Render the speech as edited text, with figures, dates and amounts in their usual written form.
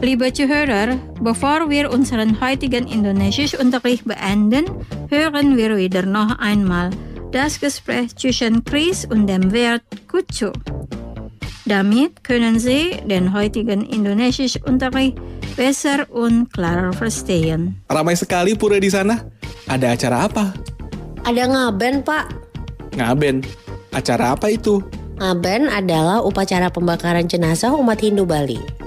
Liebe Zuhörer, bevor wir unseren heutigen Indonesisch-Unterricht beenden, hören wir wieder noch einmal das Gespräch zwischen Chris und dem Wirt Kucu. Damit können Sie den heutigen Indonesisch-Unterricht besser und klarer verstehen. Ramai sekali pura di sana. Ada acara apa? Ada ngaben, Pak. Ngaben. Acara apa itu? Ngaben adalah upacara pembakaran jenazah umat Hindu Bali.